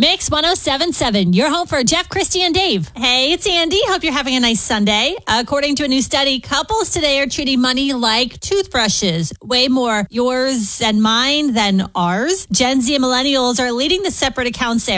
Mix 107.7, your home for Jeff, Christy, and Dave. Hey, it's Andy. Hope you're having a nice Sunday. According to a new study, couples today are treating money like toothbrushes, way more yours and mine than ours. Gen Z and millennials are leading the separate accounts era.